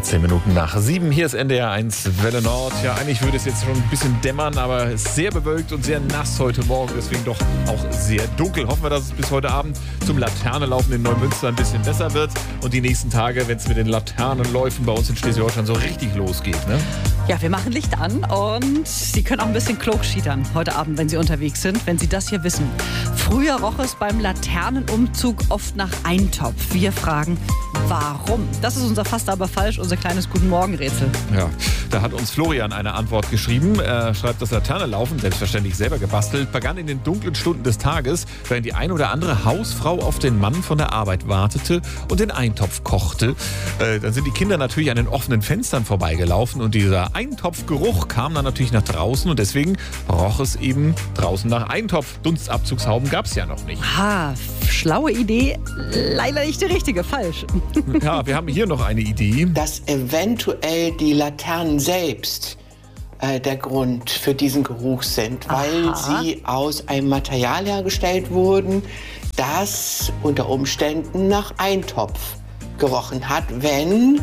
10 Minuten nach 7. Hier ist NDR 1 Welle Nord. Ja, eigentlich würde es jetzt schon ein bisschen dämmern, aber es ist sehr bewölkt und sehr nass heute Morgen. Deswegen doch auch sehr dunkel. Hoffen wir, dass es bis heute Abend zum Laternenlaufen in Neumünster ein bisschen besser wird. Und die nächsten Tage, wenn es mit den Laternenläufen bei uns in Schleswig-Holstein so richtig losgeht. Ne? Ja, wir machen Licht an und Sie können auch ein bisschen klogschietern heute Abend, wenn Sie unterwegs sind, wenn Sie das hier wissen. Früher roch es beim Laternenumzug oft nach Eintopf. Wir fragen, warum? Das ist unser Fast aber falsch, unser kleines Guten-Morgen-Rätsel. Ja, da hat uns Florian eine Antwort geschrieben. Er schreibt, das Laternenlaufen, selbstverständlich selber gebastelt, begann in den dunklen Stunden des Tages, während die ein oder andere Hausfrau auf den Mann von der Arbeit wartete und den Eintopf kochte. Dann sind die Kinder natürlich an den offenen Fenstern vorbeigelaufen und dieser Eintopfgeruch kam dann natürlich nach draußen und deswegen roch es eben draußen nach Eintopf. Dunstabzugshauben gab es ja noch nicht. Ah, schlaue Idee, leider nicht die richtige, falsch. Ja, wir haben hier noch eine Idee. Dass eventuell die Laternen selbst der Grund für diesen Geruch sind, weil sie aus einem Material hergestellt wurden, das unter Umständen nach Eintopf gerochen hat, wenn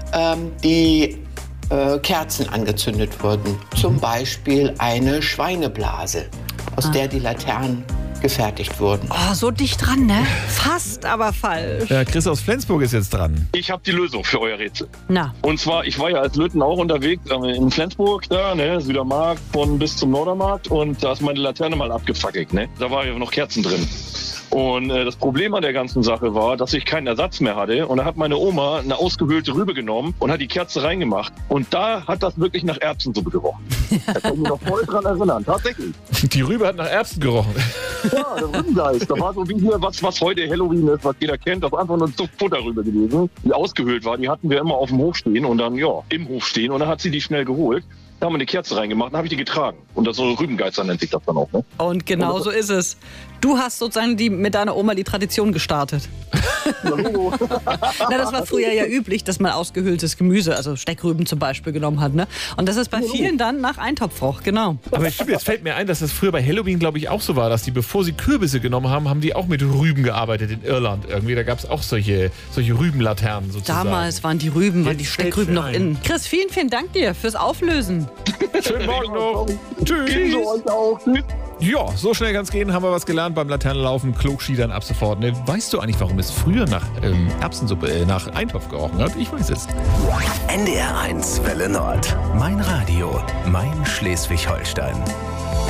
die Kerzen angezündet wurden. Zum Beispiel eine Schweineblase, aus der die Laternen gefertigt wurden. Oh, so dicht dran, ne? Fast, aber falsch. Ja, Chris aus Flensburg ist jetzt dran. Ich habe die Lösung für euer Rätsel. Na. Und zwar, ich war ja als Löten auch unterwegs in Flensburg, da, ne, Südermarkt von bis zum Nordermarkt und da ist meine Laterne mal abgefackelt, ne? Da waren ja noch Kerzen drin. Und das Problem an der ganzen Sache war, dass ich keinen Ersatz mehr hatte. Und da hat meine Oma eine ausgehöhlte Rübe genommen und hat die Kerze reingemacht. Und da hat das wirklich nach Erbsensuppe gerochen. Da kann ich mich noch voll dran erinnern, tatsächlich. Die Rübe hat nach Erbsen gerochen. Ja, der Rübengeist. Da war so wie hier, was heute Halloween ist, was jeder kennt. Das war einfach nur eine Futterrübe gewesen, die ausgehöhlt war. Die hatten wir immer auf dem Hof stehen und dann, ja, im Hof stehen. Und dann hat sie die schnell geholt. Da haben wir eine Kerze reingemacht, dann habe ich die getragen. Und das so Rübengeister nennt sich das dann auch. Ne? Und genau so ist es. Du hast sozusagen mit deiner Oma die Tradition gestartet. Na, das war früher ja üblich, dass man ausgehöhltes Gemüse, also Steckrüben zum Beispiel, genommen hat. Ne? Und das ist bei vielen dann nach Eintopf roch, genau. Aber stimmt, jetzt fällt mir ein, dass das früher bei Halloween, glaube ich, auch so war, dass die, bevor sie Kürbisse genommen haben, haben die auch mit Rüben gearbeitet in Irland. Irgendwie, da gab es auch solche Rübenlaternen sozusagen. Damals waren die Rüben, waren die Steckrüben noch innen. Chris, vielen, vielen Dank dir fürs Auflösen. Schönen Morgen noch. Tschüss. Ja, so schnell kann es gehen. Haben wir was gelernt beim Laternenlaufen. Klogschiedern ab sofort. Ne? Weißt du eigentlich, warum es früher nach Erbsensuppe, nach Eintopf gerochen hat? Ich weiß es. NDR 1 Welle Nord. Mein Radio. Mein Schleswig-Holstein.